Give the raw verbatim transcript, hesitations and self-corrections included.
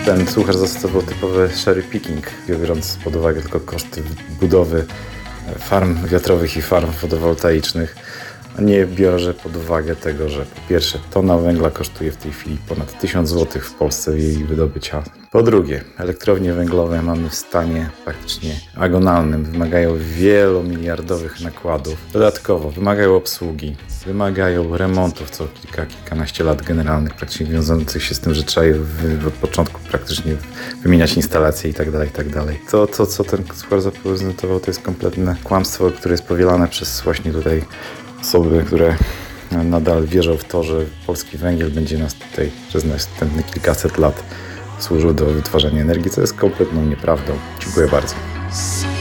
Ten słuchacz zastosował typowy cherry picking, biorąc pod uwagę tylko koszty budowy farm wiatrowych i farm fotowoltaicznych. Nie biorę pod uwagę tego, że po pierwsze tona węgla kosztuje w tej chwili ponad tysiąc złotych w Polsce jej wydobycia. Po drugie, elektrownie węglowe mamy w stanie praktycznie agonalnym, wymagają wielomiliardowych nakładów. Dodatkowo wymagają obsługi, wymagają remontów co kilka, kilkanaście lat generalnych, praktycznie wiążących się z tym, że trzeba je w, od początku praktycznie wymieniać instalacje i tak dalej, i tak dalej. To, to, co ten słuchacz zaprezentował, to jest kompletne kłamstwo, które jest powielane przez właśnie tutaj osoby, które nadal wierzą w to, że polski węgiel będzie nas tutaj przez następne kilkaset lat służył do wytwarzania energii, co jest kompletną nieprawdą. Dziękuję bardzo.